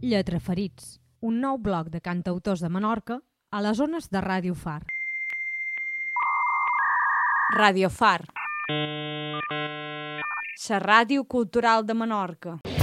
Lletraferits, un nou bloc de cantautors de Menorca a les ones de Ràdio Far. Ràdio Far, la ràdio cultural de Menorca.